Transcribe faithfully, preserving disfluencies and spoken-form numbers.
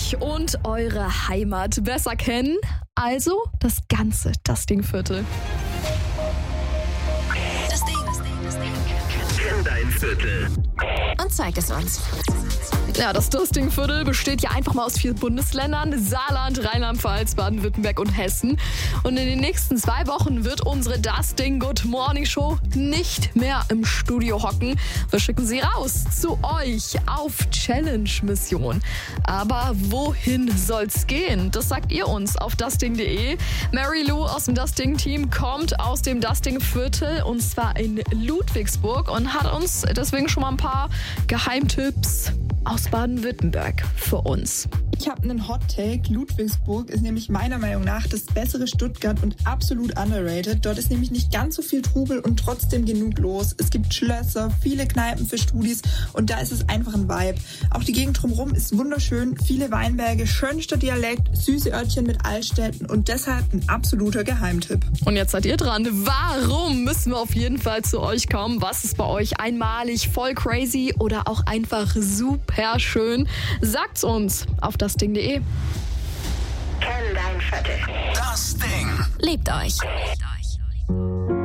euch und eure Heimat besser kennen. Also das ganze Dusting-Viertel. Das Ding, das Ding, das Ding. Kenn dein Viertel. Und zeig es uns. Ja, das Dusting-Viertel besteht ja einfach mal aus vier Bundesländern: Saarland, Rheinland-Pfalz, Baden-Württemberg und Hessen. Und in den nächsten zwei Wochen wird unsere Dusting Good Morning Show nicht mehr im Studio hocken. Wir schicken sie raus zu euch auf Challenge-Mission. Aber wohin soll's gehen? Das sagt ihr uns auf dusting punkt de. Mary Lou aus dem Dusting-Team kommt aus dem Dusting-Viertel und zwar in Ludwigsburg und hat uns deswegen schon mal ein paar Geheimtipps aus Baden-Württemberg für uns. Ich habe einen Hot Take. Ludwigsburg ist nämlich meiner Meinung nach das bessere Stuttgart und absolut underrated. Dort ist nämlich nicht ganz so viel Trubel und trotzdem genug los. Es gibt Schlösser, viele Kneipen für Studis und da ist es einfach ein Vibe. Auch die Gegend drumherum ist wunderschön, viele Weinberge, schönster Dialekt, süße Örtchen mit Altstädten und deshalb ein absoluter Geheimtipp. Und jetzt seid ihr dran. Warum müssen wir auf jeden Fall zu euch kommen? Was ist bei euch einmalig, voll crazy oder auch einfach super schön? Sagt's uns auf dusting punkt de. Kenn dein Viertel. Das Ding. Liebt euch.